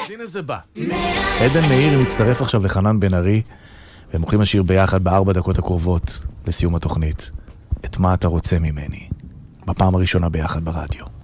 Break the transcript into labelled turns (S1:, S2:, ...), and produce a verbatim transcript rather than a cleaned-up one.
S1: אז הנה זה בא. עדן מאיר מצטרף עכשיו לחנן בן ארי, והם הולכים לשיר ביחד בארבע דקות הקרובות לסיום התוכנית. את מה אתה רוצה ממני? בפעם הראשונה ביחד ברדיו.